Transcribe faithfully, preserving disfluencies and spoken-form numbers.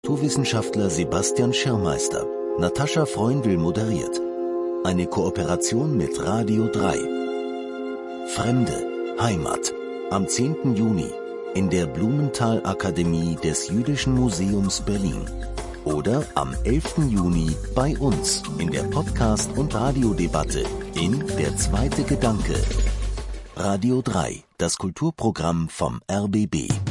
Naturwissenschaftler Sebastian Schirmeister. Natascha Freundl moderiert. Eine Kooperation mit Radio drei. Fremde, Heimat. Am zehnten Juni in der Blumenthal-Akademie des Jüdischen Museums Berlin. Oder am elften Juni bei uns in der Podcast- und Radiodebatte in Der zweite Gedanke. Radio drei, das Kulturprogramm vom R B B.